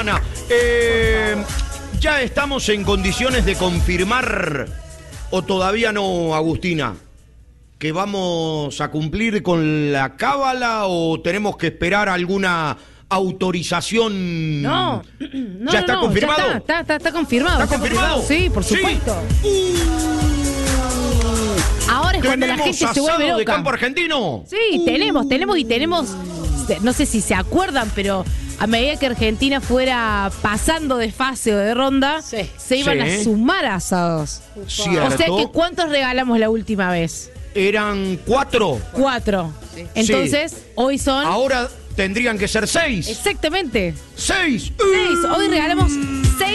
semana. ¿Ya estamos en condiciones de confirmar o todavía no, Agustina? ¿Que vamos a cumplir con la cábala o tenemos que esperar alguna autorización? No, ¿Ya está confirmado? Ya está confirmado. ¿Está confirmado? Sí, por supuesto. Ahora es cuando la gente se vuelve loca. ¿De campo argentino? Sí, tenemos, no sé si se acuerdan, pero a medida que Argentina fuera pasando de fase o de ronda, se iban a sumar asados. ¿Cierto? O sea que ¿cuántos regalamos la última vez? Eran 4. 4. Sí. Entonces, hoy son... Ahora tendrían que ser 6. Exactamente. 6. 6. Hoy regalamos